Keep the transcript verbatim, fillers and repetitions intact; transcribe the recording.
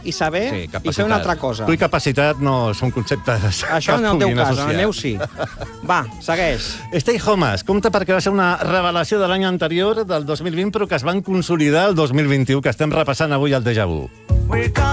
i saber Sí, i fer capacitat. una altra cosa. Tu i capacitat no són conceptes Això que en el teu puguin cas, en associar. el meu sí. Va, segueix. Stay Homes, compta perquè va ser una revelació de l'any anterior, del dos mil vint, però que es van consolidar el dos mil vint-i-u, que estem repassant avui al Déjà Vu.